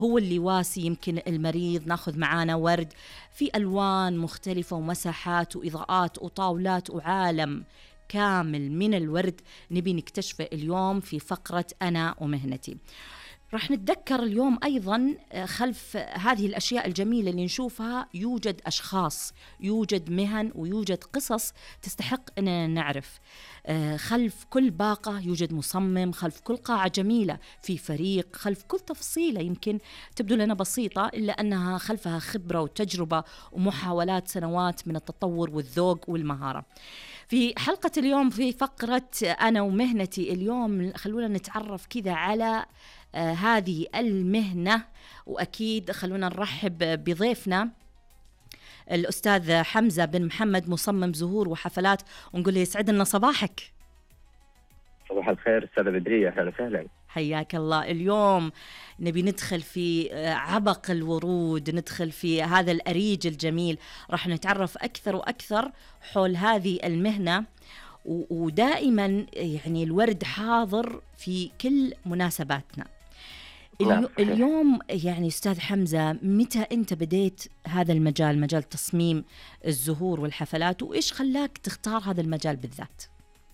هو اللي واسي يمكن المريض ناخذ معانا ورد في ألوان مختلفة ومساحات وإضاءات وطاولات وعالم كامل من الورد نبي نكتشفه اليوم في فقرة أنا ومهنتي. راح نتذكر اليوم أيضا خلف هذه الأشياء الجميلة اللي نشوفها يوجد أشخاص، يوجد مهن، ويوجد قصص تستحق أننا نعرف. خلف كل باقة يوجد مصمم، خلف كل قاعة جميلة في فريق، خلف كل تفصيلة يمكن تبدو لنا بسيطة إلا أنها خلفها خبرة وتجربة ومحاولات سنوات من التطور والذوق والمهارة. في حلقة اليوم في فقرة أنا ومهنتي اليوم خلونا نتعرف كذا على هذه المهنة، وأكيد خلونا نرحب بضيفنا الأستاذ حمزة بن محمد، مصمم زهور وحفلات، ونقول له يسعد لنا صباحك. صباح الخير أستاذة بدرية، أهلا وسهلا. حياك الله. اليوم نبي ندخل في عبق الورود، ندخل في هذا الأريج الجميل، راح نتعرف أكثر وأكثر حول هذه المهنة، ودائما يعني الورد حاضر في كل مناسباتنا. اليوم يعني أستاذ حمزة، متى أنت بديت هذا المجال، مجال تصميم الزهور والحفلات، وإيش خلاك تختار هذا المجال بالذات؟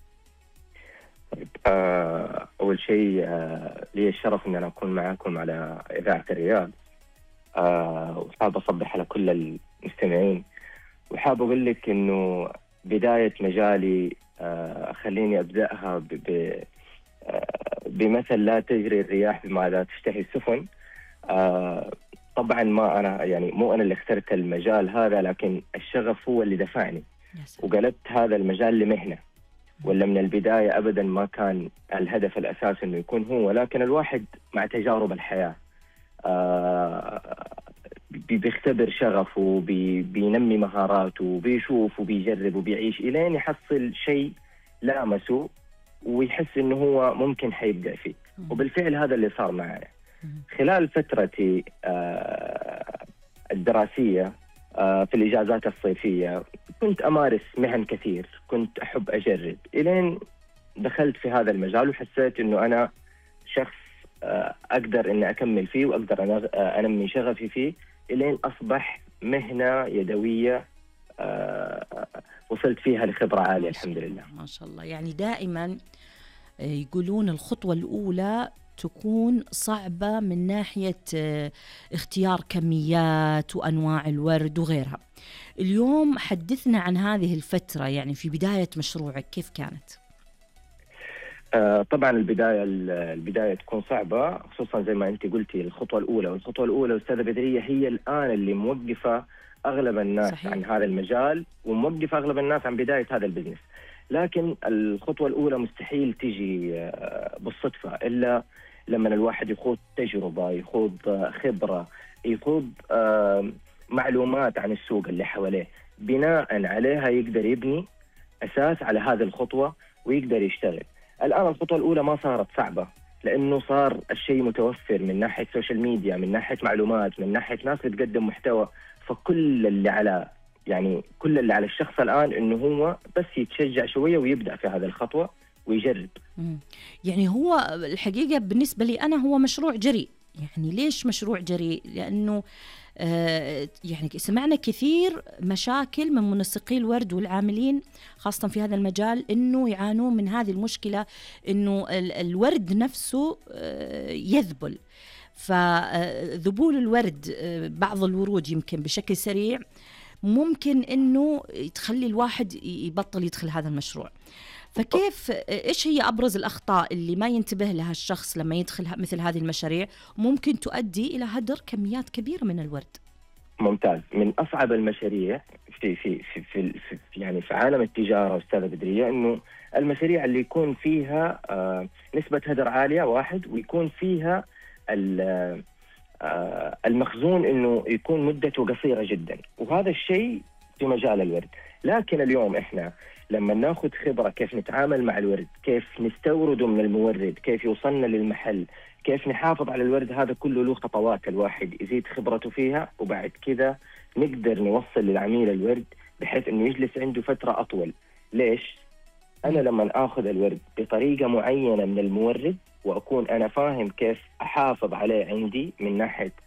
أول شيء لي الشرف أن أنا أكون معكم على إذاعة الرياض، وحاب أصبح على كل المستمعين، وحاب أقول لك أنه بداية مجالي خليني أبدأها بمثل لا تجري الرياح بما لا تشتهي السفن. طبعا ما أنا يعني مو أنا اللي اخترت المجال هذا، لكن الشغف هو اللي دفعني وقلبت هذا المجال لمهنة، ولا من البداية أبدا ما كان الهدف الأساسي أنه يكون هو، لكن الواحد مع تجارب الحياة بيختبر شغفه، بينمي مهاراته، وبيشوف وبيجرب وبيعيش إلين يحصل شيء لامسه ويحس إنه هو ممكن حيبدأ فيه. وبالفعل هذا اللي صار معي خلال فترتي الدراسية. في الإجازات الصيفية كنت أمارس مهن كثير، كنت أحب أجرب، إلين دخلت في هذا المجال وحسيت إنه أنا شخص أقدر إني أكمل فيه وأقدر أنمي شغفي فيه، إلين أصبح مهنة يدوية وصلت فيها لخبرة عالية الحمد لله. ما شاء الله. يعني دائما يقولون الخطوة الأولى تكون صعبة من ناحية اختيار كميات وأنواع الورد وغيرها. اليوم حدثنا عن هذه الفترة، يعني في بداية مشروعك كيف كانت؟ طبعا البداية تكون صعبة، خصوصا زي ما أنت قلتي الخطوة الأولى. والخطوة الأولى أستاذة بدرية هي الآن اللي موقفة أغلب الناس صحيح عن هذا المجال، وموقفة أغلب الناس عن بداية هذا البزنس. لكن الخطوة الأولى مستحيل تجي بالصدفة، إلا لما الواحد يخوض تجربة، يخوض خبرة، يخوض معلومات عن السوق اللي حواليه، بناء عليها يقدر يبني أساس على هذه الخطوة ويقدر يشتغل. الآن الخطوة الأولى ما صارت صعبة، لأنه صار الشيء متوفر من ناحية سوشيال ميديا، من ناحية معلومات، من ناحية ناس تقدم محتوى. فكل اللي على الشخص الآن إنه هو بس يتشجع شوية ويبدأ في هذه الخطوة ويجرب. يعني هو الحقيقة بالنسبة لي أنا هو مشروع جريء. يعني ليش مشروع جريء؟ لأنه يعني سمعنا كثير مشاكل من منسقي الورد والعاملين خاصة في هذا المجال إنه يعانون من هذه المشكلة، إنه الورد نفسه يذبل. فذبول الورد بعض الورود يمكن بشكل سريع ممكن إنه تخلي الواحد يبطل يدخل هذا المشروع. فكيف إيش هي أبرز الأخطاء اللي ما ينتبه لها الشخص لما يدخل مثل هذه المشاريع ممكن تؤدي إلى هدر كميات كبيرة من الورد؟ ممتاز. من أصعب المشاريع في يعني في عالم التجارة أستاذة بدرية إنه المشاريع اللي يكون فيها نسبة هدر عالية واحد، ويكون فيها المخزون إنه يكون مدته قصيرة جدا، وهذا الشيء في مجال الورد. لكن اليوم إحنا لما ناخذ خبرة كيف نتعامل مع الورد، كيف نستورده من المورد، كيف يوصلنا للمحل، كيف نحافظ على الورد، هذا كله له خطوات الواحد يزيد خبرته فيها، وبعد كذا نقدر نوصل للعميل الورد بحيث إنه يجلس عنده فترة أطول. ليش؟ أنا لما آخذ الورد بطريقة معينة من المورد واكون انا فاهم كيف احافظ عليه عندي من ناحيه